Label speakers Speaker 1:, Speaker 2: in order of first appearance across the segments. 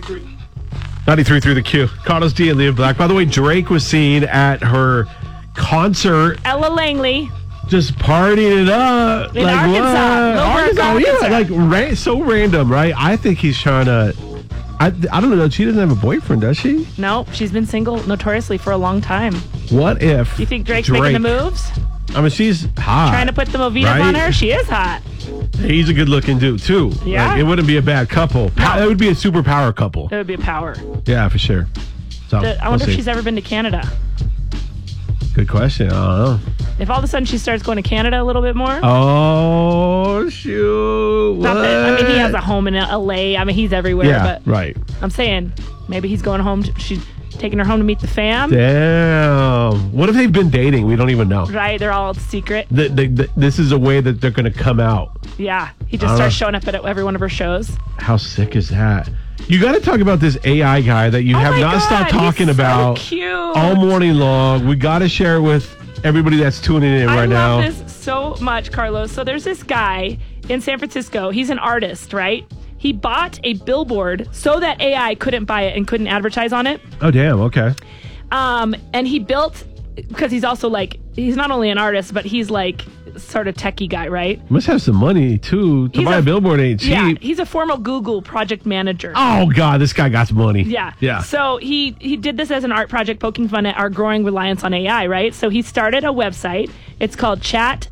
Speaker 1: 93 through the Q. Carlos D and Leah Black. By the way, Drake was seen at her concert.
Speaker 2: Ella Langley.
Speaker 1: Just partying it up.
Speaker 2: In Arkansas.
Speaker 1: Yeah, so random, right? I think he's trying to... I don't know. She doesn't have a boyfriend, does she?
Speaker 2: No, she's been single notoriously for a long time.
Speaker 1: What if...
Speaker 2: You think Drake's making the moves?
Speaker 1: I mean, she's hot.
Speaker 2: Trying to put the Movitas on her? She is hot.
Speaker 1: He's a good-looking dude, too.
Speaker 2: Yeah.
Speaker 1: Like, it wouldn't be a bad couple. It would be a superpower couple.
Speaker 2: It would be a power.
Speaker 1: Yeah, for sure. So
Speaker 2: I wonder if she's ever been to Canada.
Speaker 1: Good question. I don't know.
Speaker 2: If all of a sudden she starts going to Canada a little bit more.
Speaker 1: Oh, shoot.
Speaker 2: Not that, he has a home in LA. I mean, he's everywhere.
Speaker 1: Yeah,
Speaker 2: but
Speaker 1: right.
Speaker 2: I'm saying maybe he's going home. She's taking her home to meet the fam.
Speaker 1: Damn. What if they've been dating? We don't even know.
Speaker 2: Right. They're all secret.
Speaker 1: This is a way that they're going to come out.
Speaker 2: Yeah. He just starts showing up at every one of her shows.
Speaker 1: How sick is that? You got to talk about this AI guy that you have not stopped talking about all morning long. We got to share it with everybody that's tuning in right now.
Speaker 2: I love this so much, Carlos. So there's this guy in San Francisco. He's an artist, right? He bought a billboard so that AI couldn't buy it and couldn't advertise on it.
Speaker 1: Oh, damn. Okay.
Speaker 2: And he built, because he's also he's not only an artist, but he's sort of techie guy, right?
Speaker 1: Must have some money, too. To buy a billboard ain't cheap.
Speaker 2: Yeah, he's a former Google project manager.
Speaker 1: Oh, God, this guy got some money.
Speaker 2: Yeah.
Speaker 1: Yeah.
Speaker 2: So he did this as an art project, poking fun at our growing reliance on AI, right? So he started a website. It's called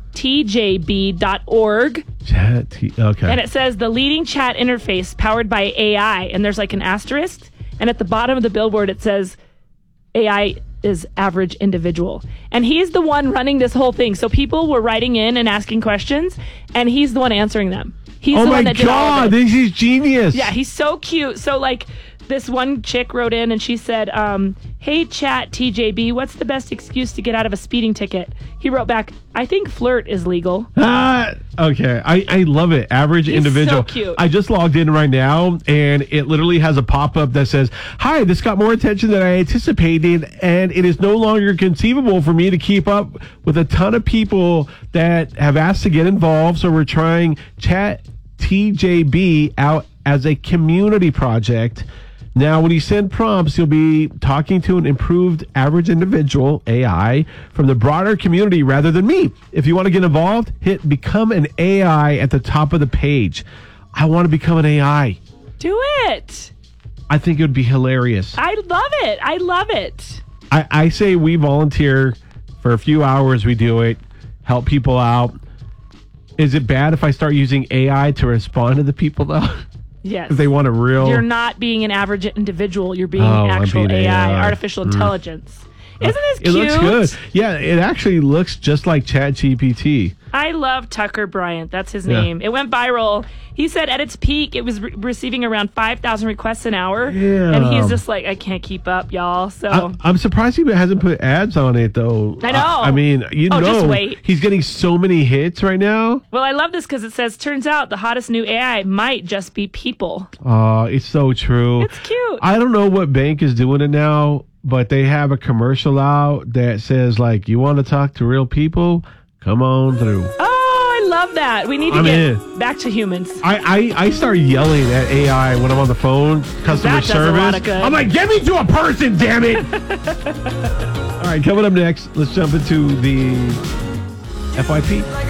Speaker 2: chattjb.org.
Speaker 1: Okay.
Speaker 2: And it says the leading chat interface powered by AI. And there's an asterisk. And at the bottom of the billboard, it says AI is average individual. And he's the one running this whole thing. So people were writing in and asking questions, and he's the one answering them. He's the one that did all of it.
Speaker 1: This is genius.
Speaker 2: Yeah, he's so cute. So this one chick wrote in and she said, hey, chat TJB, what's the best excuse to get out of a speeding ticket? He wrote back, I think flirt is legal.
Speaker 1: Okay. I love it. Average individual.
Speaker 2: So cute.
Speaker 1: I just logged in right now and it literally has a pop-up that says, hi, this got more attention than I anticipated and it is no longer conceivable for me to keep up with a ton of people that have asked to get involved. So we're trying Chat TJB out as a community project. Now, when you send prompts, you'll be talking to an improved average individual, AI, from the broader community rather than me. If you want to get involved, hit Become an AI at the top of the page. I want to become an AI.
Speaker 2: Do it.
Speaker 1: I think it would be hilarious.
Speaker 2: I love it. I love it.
Speaker 1: I say we volunteer for a few hours. We do it, help people out. Is it bad if I start using AI to respond to the people, though?
Speaker 2: Yes.
Speaker 1: If they want a real...
Speaker 2: You're not being an average individual. You're being actual AI, artificial intelligence. Isn't this cute?
Speaker 1: It looks good. Yeah, it actually looks just like ChatGPT.
Speaker 2: I love Tucker Bryant. That's his name. It went viral. He said at its peak, it was receiving around 5,000 requests an hour.
Speaker 1: Yeah.
Speaker 2: And he's just I can't keep up, y'all. So
Speaker 1: I'm surprised he hasn't put ads on it, though.
Speaker 2: I know.
Speaker 1: I mean,
Speaker 2: just wait.
Speaker 1: He's getting so many hits right now.
Speaker 2: Well, I love this because it says, turns out the hottest new AI might just be people.
Speaker 1: Oh, it's so true.
Speaker 2: It's cute.
Speaker 1: I don't know what bank is doing it now, but they have a commercial out that says, you want to talk to real people? Come on through.
Speaker 2: Oh, I love that. We need to get back to humans.
Speaker 1: I start yelling at AI when I'm on the phone, customer service.
Speaker 2: A lot of good.
Speaker 1: I'm like, get me to a person, damn it. All right, coming up next, let's jump into the FYP.